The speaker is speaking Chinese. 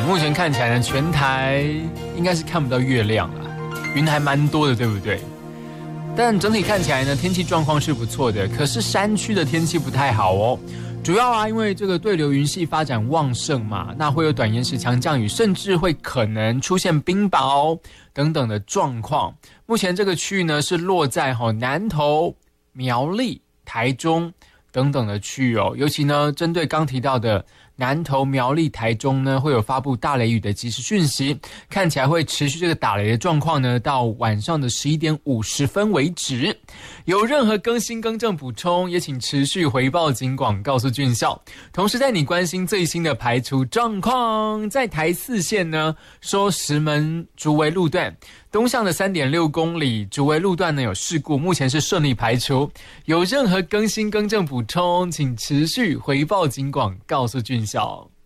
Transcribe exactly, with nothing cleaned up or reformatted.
目前看起来呢，全台应该是看不到月亮了，云还蛮多的，对不对？但整体看起来呢，天气状况是不错的，可是山区的天气不太好哦。主要啊，因为这个对流云系发展旺盛嘛，那会有短延时强降雨，甚至会可能出现冰雹等等的状况。目前这个区域呢是落在哈南投、苗栗、台中等等的区域哦，尤其呢针对刚提到的南投、苗栗、台中呢，会有发布大雷雨的即时讯息，看起来会持续这个打雷的状况呢，到晚上的十一点五十分为止。有任何更新更正补充，也请持续回报警广，告诉军校。同时带你关心最新的排除状况，在台四线呢，说石门竹围路段东向的 三点六公里竹围路段呢有事故，目前是顺利排除。有任何更新更正补充，请持续回报警广，告诉军校。